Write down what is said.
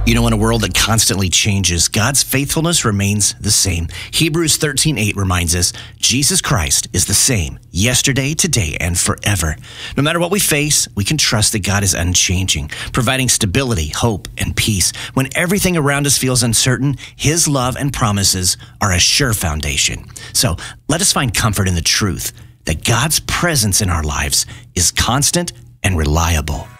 You know, in a world that constantly changes, God's faithfulness remains the same. Hebrews 13:8 reminds us, Jesus Christ is the same yesterday, today, and forever. No matter what we face, we can trust that God is unchanging, providing stability, hope, and peace. When everything around us feels uncertain, His love and promises are a sure foundation. So let us find comfort in the truth that God's presence in our lives is constant and reliable.